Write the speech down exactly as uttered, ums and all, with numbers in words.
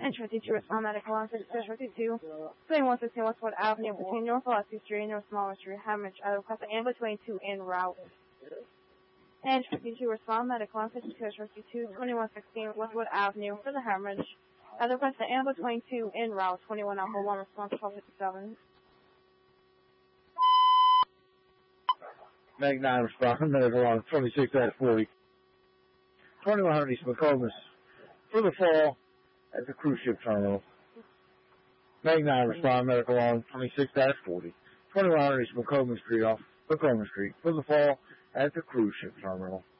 And fifty-two respond medical on fifty-two fifty-two. twenty-one sixteen Westwood Avenue between North Velocity Street and North Smaller Street, Hemorrhage. I request an ambulance twenty-two en route. And fifty-two respond medical on fifty-two fifty-two. twenty-one sixteen Westwood Avenue for the hemorrhage. I request an ambulance twenty-two en route. twenty-one Alpha one response twelve fifty-seven. Meg nine respond medical on twenty-six forty. twenty-one hundred East McComas for the fall at the cruise ship terminal. Meg nine respond medical on twenty-six forty. twenty-one hundred East McComas Street off McComas Street for the fall at the cruise ship terminal.